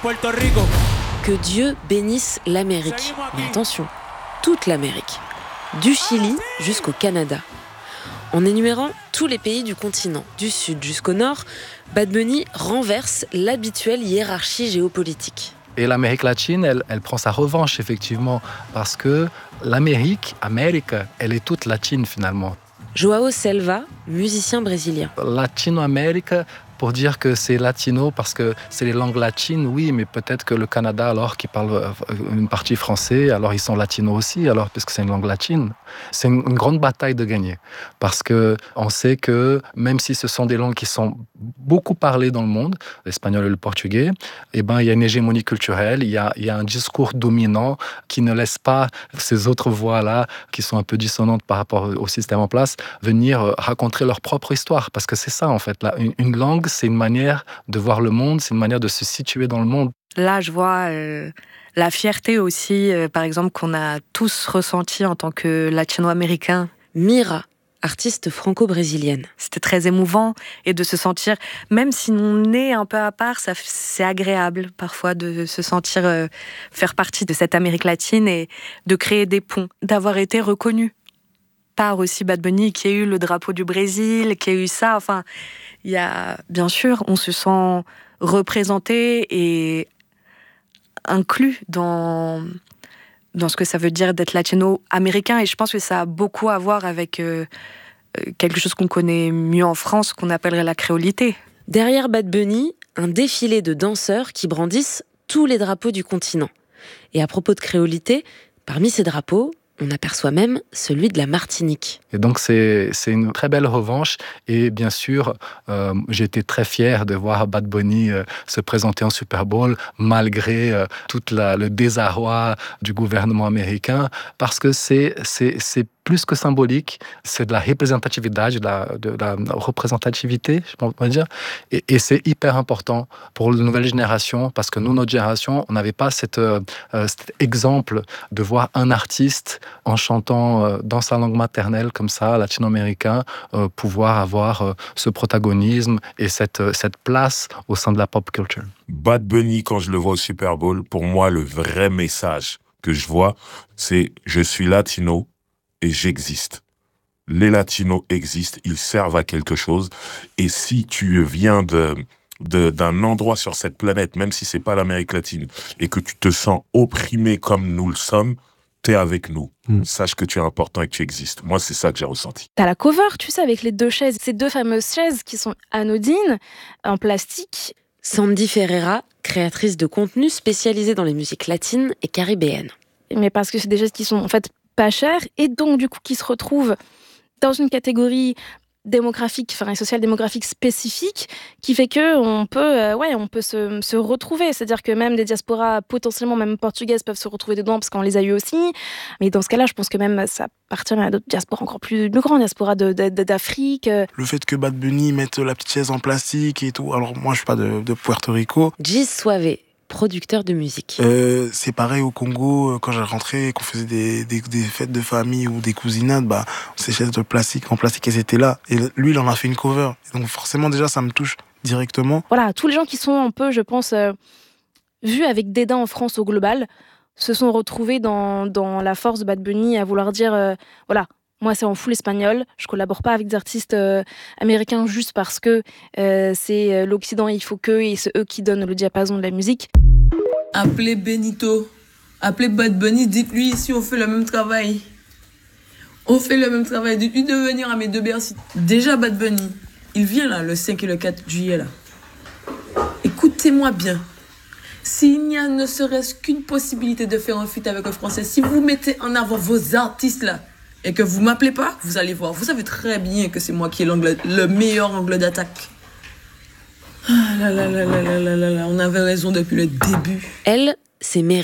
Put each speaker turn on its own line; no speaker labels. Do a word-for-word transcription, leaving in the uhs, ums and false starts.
Puerto Rico.
Que Dieu bénisse l'Amérique. Mais attention, toute l'Amérique. Du Chili jusqu'au Canada. En énumérant tous les pays du continent, du sud jusqu'au nord, Bad Bunny renverse l'habituelle hiérarchie géopolitique.
Et l'Amérique latine, elle, elle prend sa revanche, effectivement, parce que l'Amérique, Amérique, elle est toute latine, finalement.
Joao Selva, musicien brésilien.
Latino-Amérique, pour dire que c'est latino parce que c'est les langues latines, oui, mais peut-être que le Canada, alors, qui parle une partie français, alors ils sont latinos aussi, alors, parce que c'est une langue latine. C'est une, une grande bataille de gagner, parce qu'on sait que même si ce sont des langues qui sont beaucoup parlées dans le monde, l'espagnol et le portugais, eh ben, il y a une hégémonie culturelle, il y a, il y a un discours dominant qui ne laisse pas ces autres voix-là, qui sont un peu dissonantes par rapport au système en place, venir raconter leur propre histoire, parce que c'est ça, en fait. Là, une, une langue, c'est une manière de voir le monde, c'est une manière de se situer dans le monde.
Là, je vois euh, la fierté aussi, euh, par exemple, qu'on a tous ressenti en tant que latino-américains.
Mira, artiste franco-brésilienne.
C'était très émouvant et de se sentir, même si on est un peu à part, ça, c'est agréable parfois de se sentir euh, faire partie de cette Amérique latine et de créer des ponts, d'avoir été reconnu par aussi Bad Bunny, qui a eu le drapeau du Brésil, qui a eu ça, enfin... Il y a, bien sûr, on se sent représenté et inclus dans, dans ce que ça veut dire d'être latino-américain. Et je pense que ça a beaucoup à voir avec euh, quelque chose qu'on connaît mieux en France, qu'on appellerait la créolité.
Derrière Bad Bunny, un défilé de danseurs qui brandissent tous les drapeaux du continent. Et à propos de créolité, parmi ces drapeaux, on aperçoit même celui de la Martinique.
Et donc, c'est, c'est une très belle revanche. Et bien sûr, euh, j'ai été très fier de voir Bad Bunny euh, se présenter en Super Bowl, malgré euh, tout la, le désarroi du gouvernement américain, parce que c'est, c'est, c'est plus que symbolique, c'est de la représentativité, de la, de la représentativité, je peux dire, et, et c'est hyper important pour la nouvelle génération, parce que nous, notre génération, on n'avait pas cette, euh, cet exemple de voir un artiste en chantant euh, dans sa langue maternelle, comme ça, latino-américain, euh, pouvoir avoir euh, ce protagonisme et cette, euh, cette place au sein de la pop culture.
Bad Bunny, quand je le vois au Super Bowl, pour moi, le vrai message que je vois, c'est « Je suis latino ». Et j'existe. Les latinos existent, ils servent à quelque chose. Et si tu viens de, de, d'un endroit sur cette planète, même si c'est pas l'Amérique latine, et que tu te sens opprimé comme nous le sommes, t'es avec nous. Mm. Sache que tu es important et que tu existes. Moi, c'est ça que j'ai ressenti.
T'as la cover, tu sais, avec les deux chaises. Ces deux fameuses chaises qui sont anodines, en plastique.
Sandy Ferreira, créatrice de contenu spécialisée dans les musiques latines et caribéennes.
Mais parce que c'est des chaises qui sont en fait pas cher, et donc du coup qui se retrouvent dans une catégorie démographique, enfin sociale démographique spécifique, qui fait que on peut, euh, ouais, on peut se, se retrouver. C'est-à-dire que même des diasporas potentiellement même portugaises peuvent se retrouver dedans parce qu'on les a eu aussi. Mais dans ce cas-là, je pense que même ça appartient à d'autres diasporas encore plus, plus grandes, diasporas de, de, de, d'Afrique.
Le fait que Bad Bunny mette la petite chaise en plastique et tout. Alors moi, je suis pas de, de Puerto Rico.
Gis Suave, producteur de musique.
Euh, c'est pareil au Congo, quand j'ai rentré, qu'on faisait des, des, des fêtes de famille ou des cousinades, bah, ces chaises de plastique, en plastique, elles étaient là. Et lui, il en a fait une cover. Et donc forcément, déjà, ça me touche directement.
Voilà, tous les gens qui sont un peu, je pense, euh, vus avec dédain en France au global, se sont retrouvés dans, dans la force de Bad Bunny à vouloir dire, euh, voilà, moi, c'est en full espagnol. Je collabore pas avec des artistes euh, américains juste parce que euh, c'est euh, l'Occident, il faut que, et c'est eux qui donnent le diapason de la musique.
Appelez Benito, appelez Bad Bunny, dites-lui si on fait le même travail. On fait le même travail. Dites-lui de venir à mes deux Bercy. Déjà, Bad Bunny, il vient là, le cinq et le quatre juillet là. Écoutez-moi bien. S'il n'y a ne serait-ce qu'une possibilité de faire un feat avec un Français, si vous mettez en avant vos artistes là, et que vous m'appelez pas, vous allez voir. Vous savez très bien que c'est moi qui ai l'angle, le meilleur angle d'attaque. Ah là là là là là là là, on avait raison depuis le début.
Elle, c'est Mary.